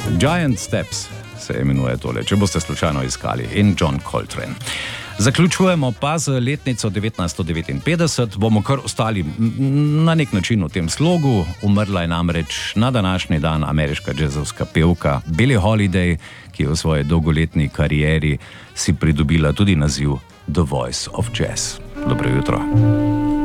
Giant Steps se imenuje tole, če boste slučajno iskali, in John Coltrane. Zaključujemo pa z letnico 1959, bomo kar ostali na nek način v tem slogu. Umrla je namreč na današnji dan ameriška džezovska pevka Billie Holiday, ki je v svoji dolgoletni karieri si pridobila tudi naziv The Voice of Jazz. Dobro jutro.